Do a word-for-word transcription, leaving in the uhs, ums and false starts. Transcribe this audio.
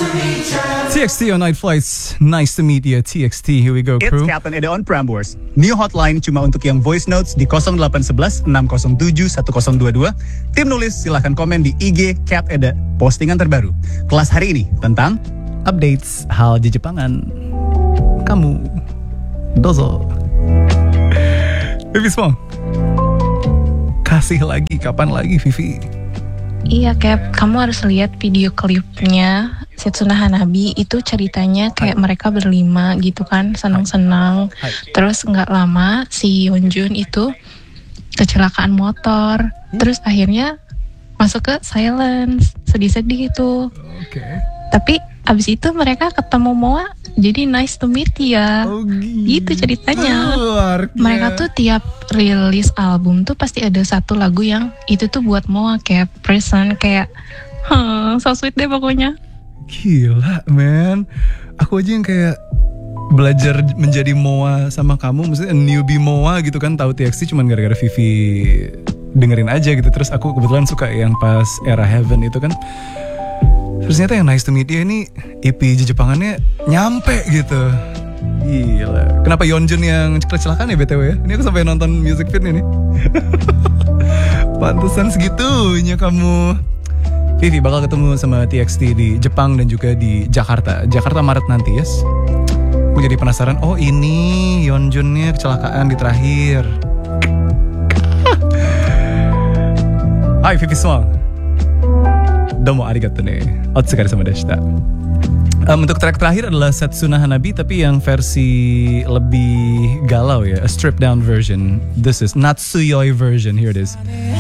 T X T on Night Flights. Nice to meet you, T X T. Here we go, crew. It's Captain Eda on Prambors. New hotline cuma untuk yang voice notes di nol delapan satu satu enam nol tujuh satu nol dua dua. Tim nulis silahkan komen di I G Cap Eda. Postingan terbaru. Kelas hari ini tentang Updates hal di Jepangan. Kamu dozo. Vivi Smong. Kasih lagi, kapan lagi Vivi? Iya Cap, kamu harus lihat video klipnya Setsuna Hanabi. Itu ceritanya kayak Hai. mereka berlima gitu kan, senang-senang. Hai. Terus gak lama si Yeonjun itu kecelakaan motor. hmm. Terus akhirnya masuk ke silence, sedih-sedih gitu. Oke. Okay. Tapi abis itu mereka ketemu Moa, jadi nice to meet ya. Oh, gitu ceritanya. Mereka tuh tiap rilis album tuh pasti ada satu lagu yang itu tuh buat Moa, kayak present, kayak huh, so sweet deh pokoknya. Gila man, aku aja yang kayak belajar menjadi Moa sama kamu, maksudnya newbie Moa gitu kan, tahu T X T cuman gara-gara Vivi dengerin aja gitu. Terus aku kebetulan suka yang pas era Heaven itu kan. Terus ternyata yang Nice to Meet You ini E P Jepangannya nyampe gitu. Gila. Kenapa Yeonjun yang kecelakaan ya B T W ya? Ini aku sampai nonton music video nih. Pantesan segitunya kamu. Vivi bakal ketemu sama T X T di Jepang dan juga di Jakarta. Jakarta Maret nanti, yes. Aku jadi penasaran, oh ini Yeonjunnya kecelakaan di terakhir. Hai Vivi Smong. Domo arigato ne. Otsukaresama deshita. Um, untuk track terakhir adalah Setsuna Hanabi, tapi yang versi lebih galau ya, a stripped down version. This is Natsuyoi version. Here it is.